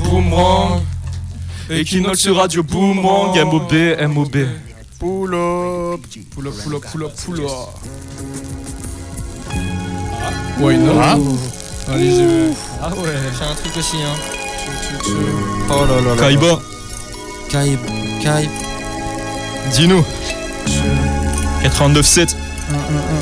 Boomerang. Equinox sur Radio Boomerang. MOB, MOB. Pull up, pull up, pull up, pull up, pull up. Why not? Allez, j'ai vu. Ah ouais, j'ai un truc aussi, hein. Oh là là là. Kaiba, Kaib. dis-nous. 89.7.